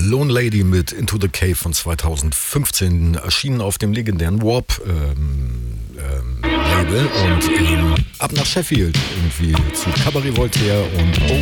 Lone Lady mit Into the Cave von 2015, erschienen auf dem legendären Warp Label und ab nach Sheffield irgendwie zu Cabaret Voltaire und Oh